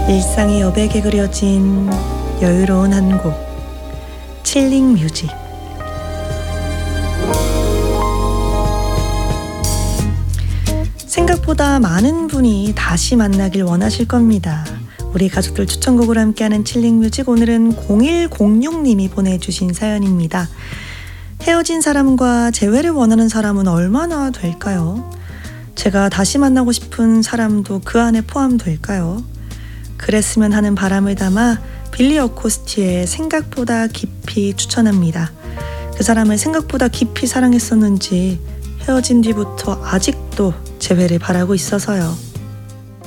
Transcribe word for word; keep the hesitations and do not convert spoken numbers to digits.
일상의 여백에 그려진 여유로운 한 곡, 칠링 뮤직. 생각보다 많은 분이 다시 만나길 원하실 겁니다. 우리 가족들 추천곡으로 함께하는 칠링 뮤직, 오늘은 공일공육 님이 보내주신 사연입니다. 헤어진 사람과 재회를 원하는 사람은 얼마나 될까요? 제가 다시 만나고 싶은 사람도 그 안에 포함될까요? 그랬으면 하는 바람을 담아 빌리 어코스티의 생각보다 깊이 추천합니다. 그 사람을 생각보다 깊이 사랑했었는지 헤어진 뒤부터 아직도 재회를 바라고 있어서요.